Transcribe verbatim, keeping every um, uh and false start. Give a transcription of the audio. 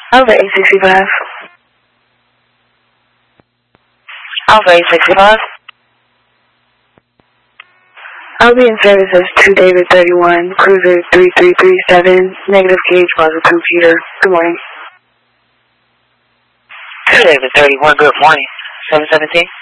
Alpha eight sixty-five. Alpha eight sixty-five. I'll be in service as two David thirty-one, Cruiser three three three seven, negative gauge muzzle computer. Good morning. two David thirty-one, good morning. seven seventeen.